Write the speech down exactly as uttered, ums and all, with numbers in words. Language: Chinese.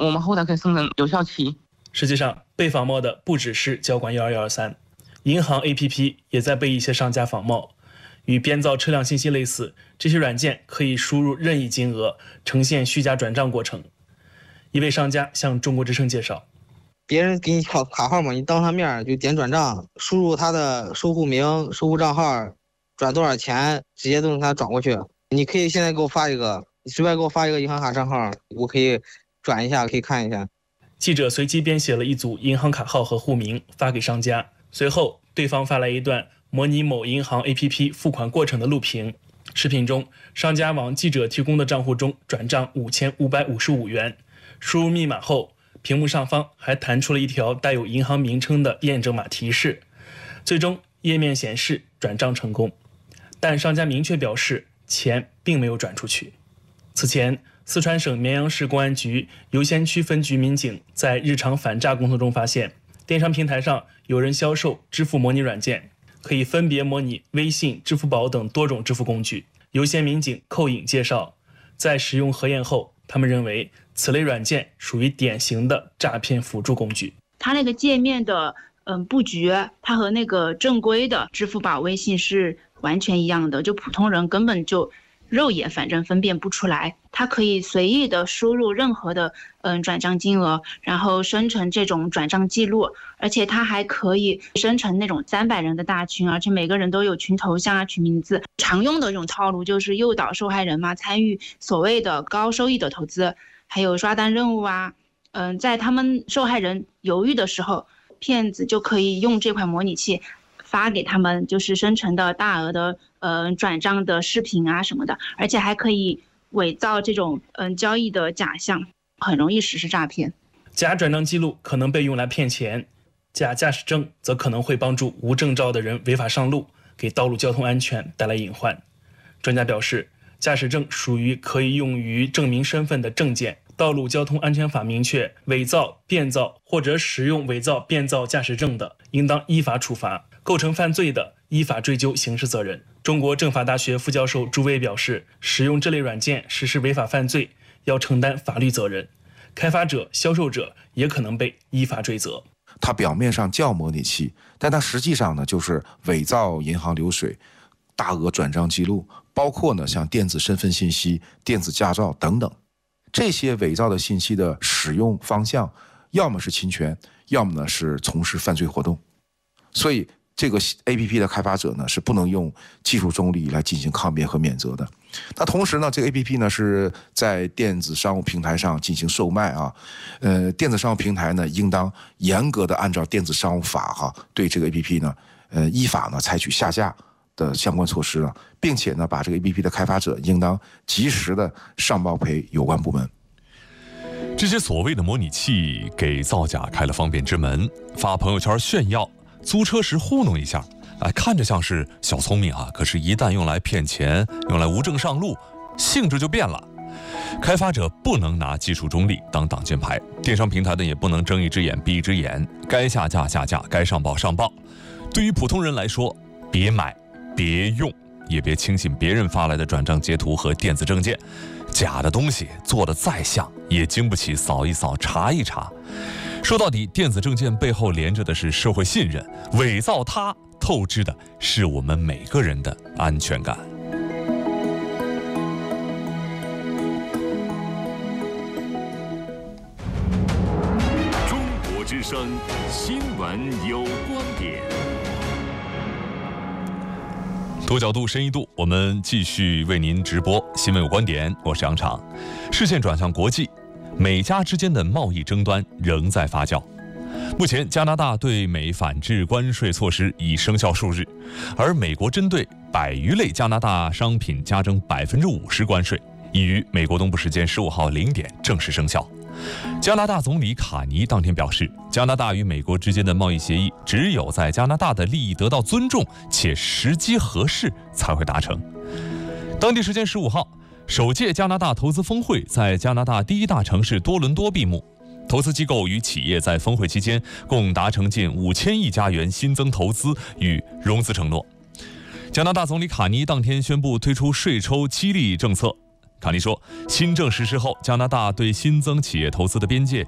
我们后台可以生成有效期。 实际上，被仿冒的不只是交管一二一二三，银行 A P P 也在被一些商家仿冒。与编造车辆信息类似，这些软件可以输入任意金额，呈现虚假转账过程。一位商家向中国之声介绍， 别人给你卡卡号嘛，你当他面就点转账，输入他的收户名、收户账号，转多少钱，直接都能给他转过去。你可以现在给我发一个，你随便给我发一个银行卡账号，我可以转一下，可以看一下。 记者随机编写了一组银行卡号和户名发给商家，随后对方发来一段模拟某银行 A P P 付款过程的录屏。视频中，商家往记者提供的账户中转账五千五百五十五元，输入密码后，屏幕上方还弹出了一条带有银行名称的验证码提示。最终页面显示转账成功，但商家明确表示钱并没有转出去。此前，四川省绵阳市公安局游仙区分局民警在日常反诈工作中发现，电商平台上有人销售支付模拟软件，可以分别模拟微信、支付宝等多种支付工具。游仙民警寇颖介绍，在使用核验后，他们认为此类软件属于典型的诈骗辅助工具。 它那个界面的嗯布局，它和那个正规的支付宝、微信是完全一样的，就普通人根本就肉眼反正分辨不出来。它可以随意的输入任何的嗯转账金额，然后生成这种转账记录，而且它还可以生成那种三百人的大群，而且每个人都有群头像啊、群名字。常用的这种套路就是诱导受害人嘛参与所谓的高收益的投资，还有刷单任务啊。嗯，在他们受害人犹豫的时候，骗子就可以用这款模拟器发给他们，就是生成的大额的呃转账的视频啊什么的，而且还可以伪造这种嗯、呃、交易的假象，很容易实施诈骗。 假转账记录可能被用来骗钱，假驾驶证则可能会帮助无证照的人违法上路，给道路交通安全带来隐患。专家表示，驾驶证属于可以用于证明身份的证件。道路交通安全法明确，伪造、变造或者使用伪造、变造驾驶证的，应当依法处罚；构成犯罪的，依法追究刑事责任。中国政法大学副教授朱威表示，使用这类软件实施违法犯罪，要承担法律责任，开发者、销售者也可能被依法追责。 它表面上叫模拟器，但它实际上呢，就是伪造银行流水、大额转账记录，包括呢像电子身份信息、电子驾照等等。这些伪造的信息的使用方向，要么是侵权，要么呢是从事犯罪活动。所以这个 A P P 的开发者呢是不能用技术中立来进行抗辩和免责的。那同时呢，这个 A P P 呢是在电子商务平台上进行售卖啊，呃，电子商务平台呢应当严格的按照电子商务法哈、啊，对这个 A P P 呢，呃，依法呢采取下架的相关措施了，并且呢，把这个 A P P 的开发者应当及时的上报赔有关部门。 这些所谓的模拟器给造假开了方便之门，发朋友圈炫耀，租车时糊弄一下，哎，看着像是小聪明啊，可是一旦用来骗钱，用来无证上路，性质就变了。开发者不能拿技术中立当挡箭牌，电商平台的也不能睁一只眼闭一只眼，该下架下架，该上报上报。对于普通人来说，别买别用，也别轻信别人发来的转账截图和电子证件，假的东西做得再像，也经不起扫一扫查一查。说到底，电子证件背后连着的是社会信任，伪造它透支的是我们每个人的安全感。 中国之声新闻有观点。 多角度、深一度，我们继续为您直播新闻有观点。我是杨畅。视线转向国际，美加之间的贸易争端仍在发酵。目前，加拿大对美反制关税措施已生效数日，而美国针对百余类加拿大商品加征百分之五十关税，已于美国东部时间十五号零点正式生效。加拿大总理卡尼当天表示，加拿大与美国之间的贸易协议只有在加拿大的利益得到尊重且时机合适才会达成。当地时间十五号，首届加拿大投资峰会在加拿大第一大城市多伦多闭幕，投资机构与企业在峰会期间共达成近五千亿加元新增投资与融资承诺。加拿大总理卡尼当天宣布推出税收激励政策。 卡尼说，新政实施后，加拿大对新增企业投资的边界